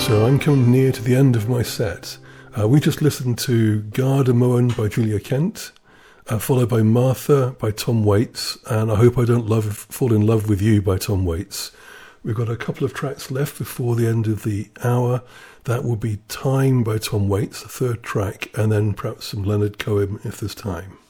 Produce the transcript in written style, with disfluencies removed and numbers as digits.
So I'm coming near to the end of my set. We just listened to Gardermoen by Julia Kent, followed by Martha by Tom Waits, and I Hope I Don't Fall in Love with You by Tom Waits. We've got a couple of tracks left before the end of the hour. That will be Time by Tom Waits, the third track, and then perhaps some Leonard Cohen if there's time.